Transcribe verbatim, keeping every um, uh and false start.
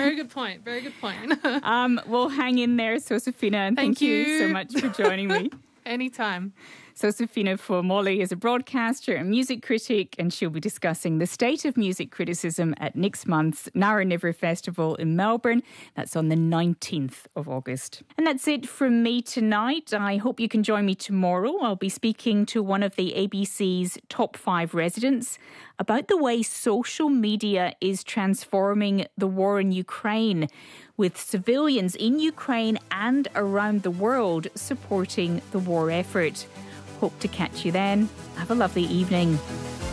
Very good point. Very good point. um, well, hang in there, Josefina, and thank, thank you. you so much for joining me. Anytime. Josefina Fuamoli is a broadcaster and music critic, and she'll be discussing the state of music criticism at next month's Narraniver Festival in Melbourne. That's on the nineteenth of August. And that's it from me tonight. I hope you can join me tomorrow. I'll be speaking to one of the A B C's top five residents about the way social media is transforming the war in Ukraine, with civilians in Ukraine and around the world supporting the war effort. Hope to catch you then. Have a lovely evening.